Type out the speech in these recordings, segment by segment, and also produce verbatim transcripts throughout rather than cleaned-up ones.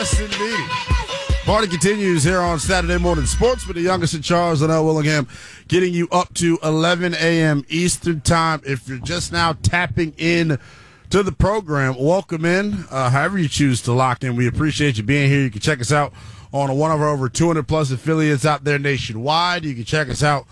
Yes, indeed. Party continues here on Saturday Morning Sports with the youngest in Charles and L. Willingham, getting you up to eleven a.m. Eastern Time. If you're just now tapping in to the program, welcome in. Uh, however you choose to lock in, we appreciate you being here. You can check us out on one of our over two hundred plus affiliates out there nationwide. You can check us out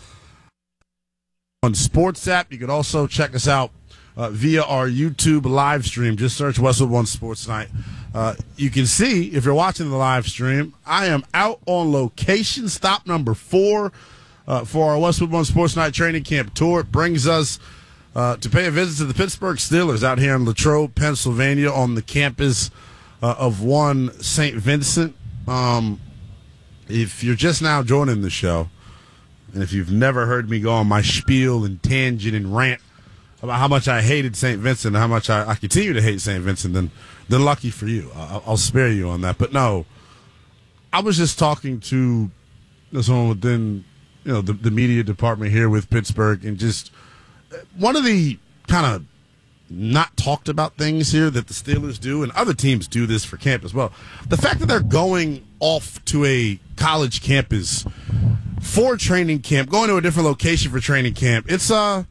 on Sports App. You can also check us out uh, via our YouTube live stream. Just search Westwood One Sports Night. Uh, you can see, if you're watching the live stream, I am out on location, stop number four uh, for our Westwood One Sports Night training camp tour. It brings us uh, to pay a visit to the Pittsburgh Steelers out here in Latrobe, Pennsylvania, on the campus uh, of One Saint Vincent. Um, if you're just now joining the show, and if you've never heard me go on my spiel and tangent and rant about how much I hated Saint Vincent and how much I, I continue to hate Saint Vincent, then then lucky for you. I'll, I'll spare you on that. But no, I was just talking to someone within, you know, the, the media department here with Pittsburgh, and just one of the kind of not talked about things here that the Steelers do, and other teams do this for camp as well. The fact that they're going off to a college campus for training camp, going to a different location for training camp, it's uh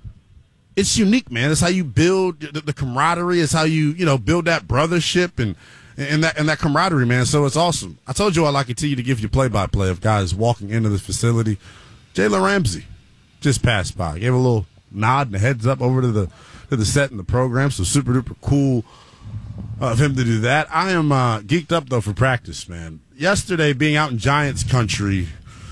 it's unique, man. It's how you build the, the camaraderie. It's how you, you know, build that brothership and and that and that camaraderie, man. So it's awesome. I told you I'd like continue to give you play-by-play of guys walking into the facility. Jalen Ramsey just passed by. Gave a little nod and a heads up over to the to the set in the program. So super duper cool of him to do that. I am uh, geeked up though for practice, man. Yesterday, being out in Giants country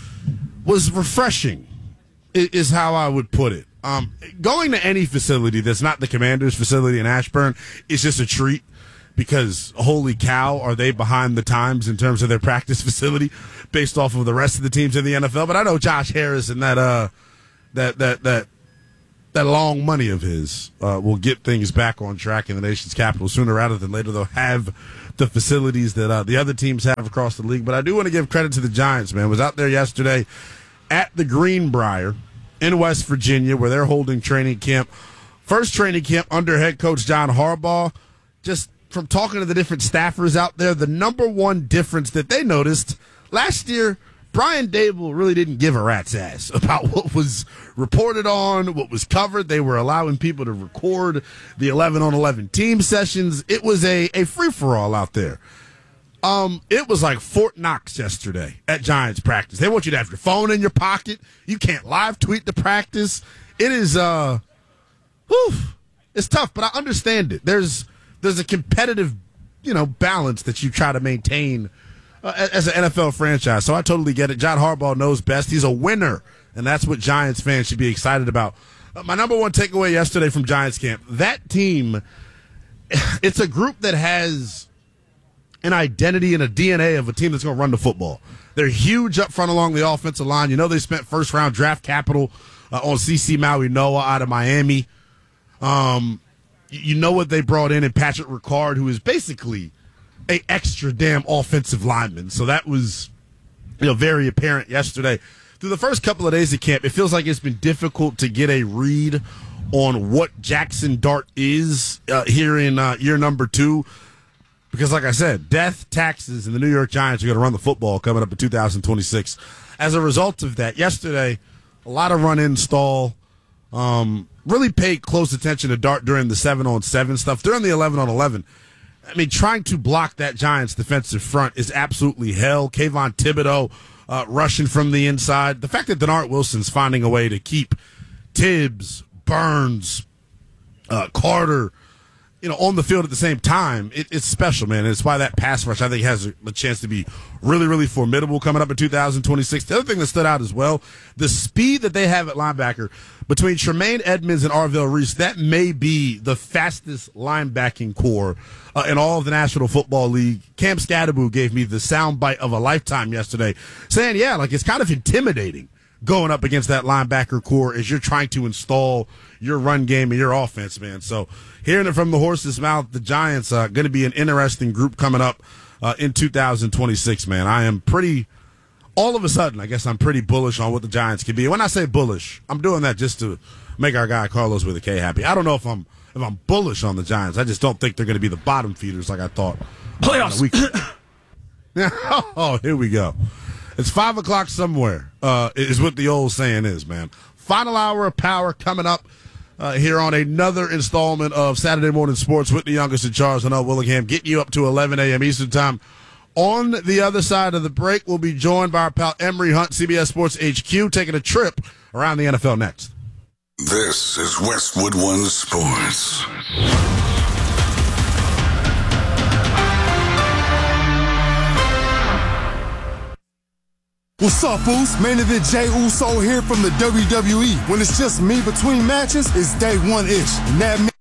was refreshing, is how I would put it. Um, going to any facility that's not the Commanders facility in Ashburn is just a treat, because holy cow, are they behind the times in terms of their practice facility based off of the rest of the teams in the N F L. But I know Josh Harris and that uh that that that that long money of his uh, will get things back on track in the nation's capital sooner rather than later. They'll have the facilities that uh, the other teams have across the league. But I do want to give credit to the Giants, man. I was out there yesterday at the Greenbrier in West Virginia, where they're holding training camp. First training camp under head coach John Harbaugh. Just from talking to the different staffers out there, the number one difference that they noticed last year, Brian Dable really didn't give a rat's ass about what was reported on, what was covered. They were allowing people to record the eleven on eleven team sessions. It was a, a free-for-all out there. Um, it was like Fort Knox yesterday at Giants practice. They want you to have your phone in your pocket. You can't live tweet the practice. It is, uh, whew, it's tough, but I understand it. There's there's a competitive, you know, balance that you try to maintain uh, as an N F L franchise. So I totally get it. John Harbaugh knows best. He's a winner, and that's what Giants fans should be excited about. Uh, my number one takeaway yesterday from Giants camp, that team, it's a group that has an identity and a D N A of a team that's going to run the football. They're huge up front along the offensive line. You know, they spent first round draft capital uh, on C C Maui Noah out of Miami. Um, you know what they brought in in Patrick Ricard, who is basically a extra damn offensive lineman. So that was, you know, very apparent yesterday. Through the first couple of days of camp, it feels like it's been difficult to get a read on what Jackson Dart is uh, here in uh, year number two. Because, like I said, death, taxes, and the New York Giants are going to run the football coming up in two thousand twenty-six. As a result of that, yesterday, a lot of run-in stall. Um, really paid close attention to Dart during the seven on seven stuff. During the eleven on eleven, I mean, trying to block that Giants defensive front is absolutely hell. Kayvon Thibodeau uh, rushing from the inside. The fact that Denard Wilson's finding a way to keep Tibbs, Burns, uh, Carter, you know, on the field at the same time, it, it's special, man. And it's why that pass rush, I think, has a, a chance to be really, really formidable coming up in two thousand twenty-six. The other thing that stood out as well, the speed that they have at linebacker between Tremaine Edmonds and Arvell Reese, that may be the fastest linebacking core uh, in all of the National Football League. Cam Scadaboo gave me the soundbite of a lifetime yesterday, saying, yeah, like, it's kind of intimidating going up against that linebacker core as you're trying to install your run game and your offense, man. So hearing it from the horse's mouth, the Giants are uh, going to be an interesting group coming up uh, in two thousand twenty-six, man. I am pretty, all of a sudden, I guess I'm pretty bullish on what the Giants can be. And when I say bullish, I'm doing that just to make our guy Carlos with a K happy. I don't know if I'm if I'm bullish on the Giants. I just don't think they're going to be the bottom feeders like I thought. Playoffs. Uh, Oh, here we go. It's five o'clock somewhere, uh, is what the old saying is, man. Final hour of power coming up uh, here on another installment of Saturday Morning Sports with the youngest in Charles and L. Willingham, getting you up to eleven a.m. Eastern Time. On the other side of the break, we'll be joined by our pal Emery Hunt, C B S Sports H Q, taking a trip around the N F L next. This is Westwood One Sports. What's up, fools? Main event Jey Uso here from the W W E. When it's just me between matches, it's day one-ish. And that means